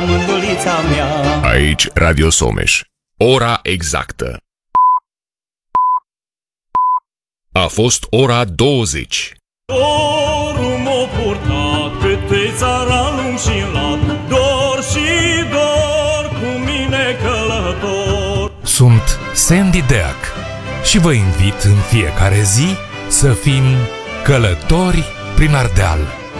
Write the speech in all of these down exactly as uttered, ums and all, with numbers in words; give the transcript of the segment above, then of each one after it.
mândrulița mea. Aici Radio Someș. Ora exactă. A fost ora douăzeci. Dorul m-a purtat câte țaranul și lat, dor și dor cu mine călător. Sunt Sandy Deac și vă invit în fiecare zi să fim călători prin Ardeal.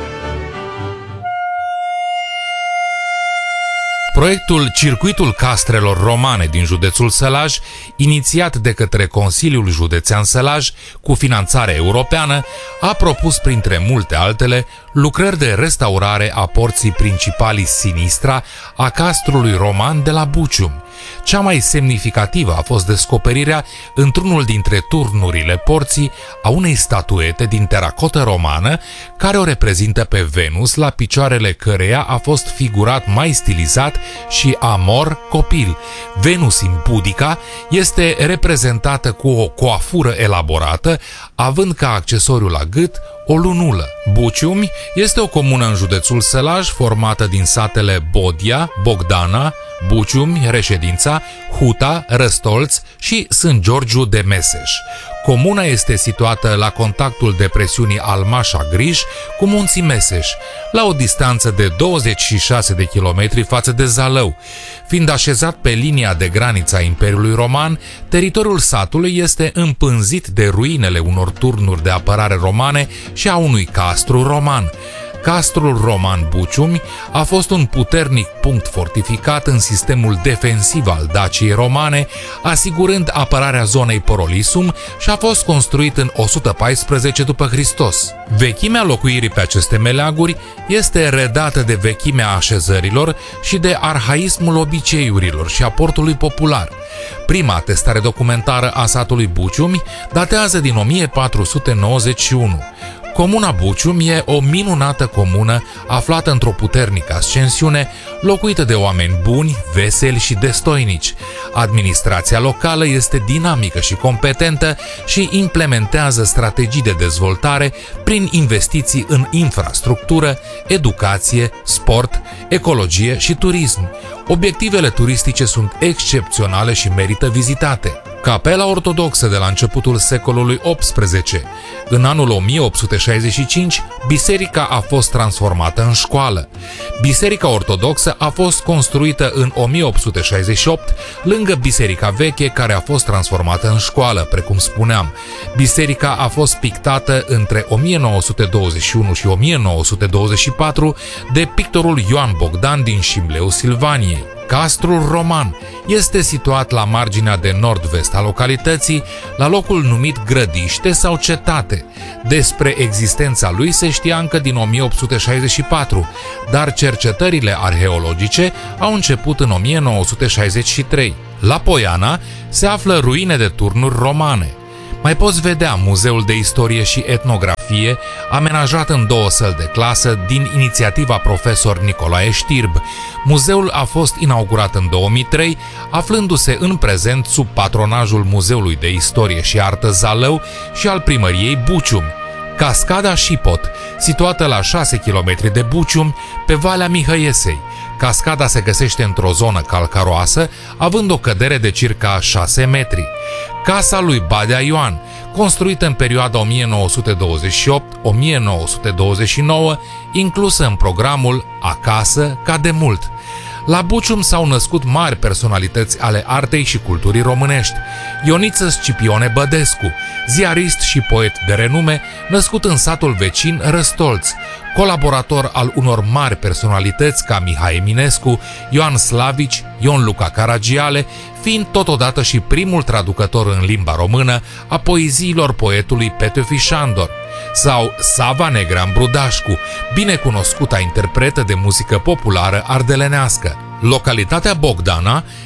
Proiectul Circuitul Castrelor Romane din județul Sălaj, inițiat de către Consiliul Județean Sălaj cu finanțare europeană, a propus, printre multe altele, lucrări de restaurare a porții principalii sinistra a castrului roman de la Bucium. Cea mai semnificativă a fost descoperirea, într-unul dintre turnurile porții, a unei statuete din teracotă romană, care o reprezintă pe Venus, la picioarele căreia a fost figurat mai stilizat și Amor copil. Venus impudica este reprezentată cu o coafură elaborată, având ca accesoriu la gât o lunulă. Buciumi este o comună în județul Sălaj formată din satele Bodia, Bogdana, Buciumi, Reședința, Huta, Răstolț și Sânt Georgiu de Meseș. Comuna este situată la contactul depresiunii Almașa-Griș cu munții Meseș, la o distanță de douăzeci și șase de kilometri față de Zalău. Fiind așezat pe linia de graniță a Imperiului Roman, teritoriul satului este împânzit de ruinele unor turnuri de apărare romane și a unui castru roman. Castrul roman Buciumi a fost un puternic punct fortificat în sistemul defensiv al Daciei romane, asigurând apărarea zonei Porolisum, și a fost construit în o sută paisprezece după Hristos. Vechimea locuirii pe aceste meleaguri este redată de vechimea așezărilor și de arhaismul obiceiurilor și a portului popular. Prima atestare documentară a satului Buciumi datează din o mie patru sute nouăzeci și unu. Comuna Bucium e o minunată comună aflată într-o puternică ascensiune, locuită de oameni buni, veseli și destoinici. Administrația locală este dinamică și competentă și implementează strategii de dezvoltare prin investiții în infrastructură, educație, sport, ecologie și turism. Obiectivele turistice sunt excepționale și merită vizitate. Capela ortodoxă de la începutul secolului optsprezece. În anul o mie opt sute șaizeci și cinci, biserica a fost transformată în școală. Biserica ortodoxă a fost construită în o mie opt sute șaizeci și opt, lângă biserica veche, care a fost transformată în școală, precum spuneam. Biserica a fost pictată între o mie nouă sute douăzeci și unu și o mie nouă sute douăzeci și patru de pictorul Ioan Bogdan din Șimleu Silvaniei. Castrul roman este situat la marginea de nord-vest a localității, la locul numit Grădiște sau Cetate. Despre existența lui se știa încă din o mie opt sute șaizeci și patru, dar cercetările arheologice au început în o mie nouă sute șaizeci și trei. La Poiana se află ruine de turnuri romane. Mai poți vedea Muzeul de Istorie și Etnografie, amenajat în două săli de clasă din inițiativa profesor Nicolae Știrb. Muzeul a fost inaugurat în două mii trei, aflându-se în prezent sub patronajul Muzeului de Istorie și Artă Zalău și al Primăriei Bucium. Cascada Șipot, situată la șase kilometri de Bucium, pe Valea Mihăiesei. Cascada se găsește într-o zonă calcaroasă, având o cădere de circa șase metri. Casa lui Badea Ioan, construită în perioada o mie nouă sute douăzeci și opt - o mie nouă sute douăzeci și nouă, inclusă în programul Acasă ca de mult. La Bucium s-au născut mari personalități ale artei și culturii românești. Ioniță Scipione Bădescu, ziarist și poet de renume, născut în satul vecin Răstolț, colaborator al unor mari personalități ca Mihai Eminescu, Ioan Slavici, Ion Luca Caragiale, fiind totodată și primul traducător în limba română a poeziilor poetului Petöfi Sándor, sau Sava Negra Brudașcu, binecunoscuta interpretă de muzică populară ardelenească. Localitatea Bogdana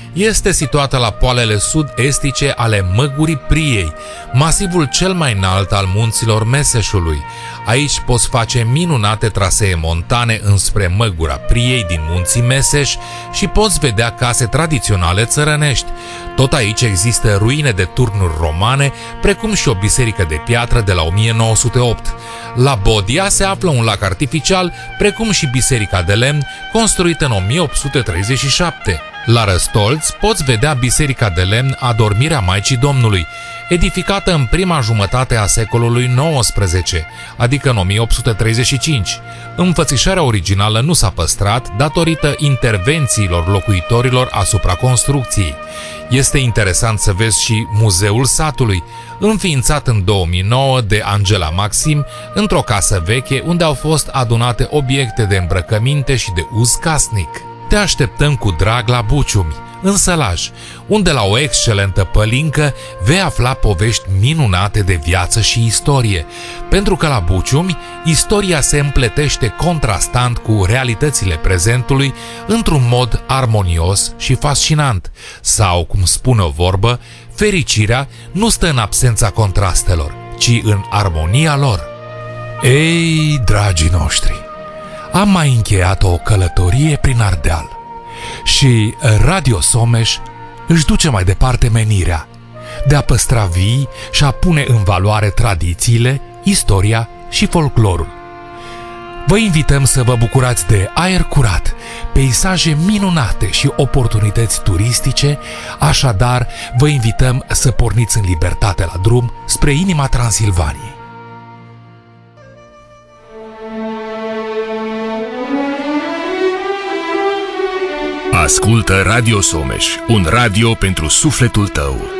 este situată la poalele sud-estice ale Măgurii Priei, masivul cel mai înalt al munților Meseșului. Aici poți face minunate trasee montane înspre Măgura Priei din munții Meseș și poți vedea case tradiționale țărănești. Tot aici există ruine de turnuri romane, precum și o biserică de piatră de la o mie nouă sute opt. La Bodia se află un lac artificial, precum și biserica de lemn, construită în o mie opt sute treizeci și șapte. La Răstolț poți vedea biserica de lemn Adormirea Maicii Domnului, edificată în prima jumătate a secolului nouăsprezece, adică în o mie opt sute treizeci și cinci. Înfățișarea originală nu s-a păstrat datorită intervențiilor locuitorilor asupra construcției. Este interesant să vezi și Muzeul Satului, înființat în două mii nouă de Angela Maxim, într-o casă veche unde au fost adunate obiecte de îmbrăcăminte și de uz casnic. Te așteptăm cu drag la Buciumi, în Sălaj, unde la o excelentă pălincă vei afla povești minunate de viață și istorie, pentru că la Buciumi istoria se împletește contrastant cu realitățile prezentului într-un mod armonios și fascinant, sau, cum spune o vorbă, fericirea nu stă în absența contrastelor, ci în armonia lor. Ei, dragii noștri, am mai încheiat o călătorie prin Ardeal și Radio Someș își duce mai departe menirea de a păstra vii și a pune în valoare tradițiile, istoria și folclorul. Vă invităm să vă bucurați de aer curat, peisaje minunate și oportunități turistice, așadar vă invităm să porniți în libertate la drum spre inima Transilvaniei. Ascultă Radio Someș, un radio pentru sufletul tău.